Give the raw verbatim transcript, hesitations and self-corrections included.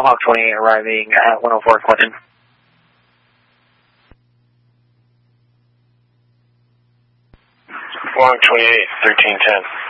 Hawk twenty-eight arriving at one oh four Clinton. Hawk twenty-eight, thirteen ten.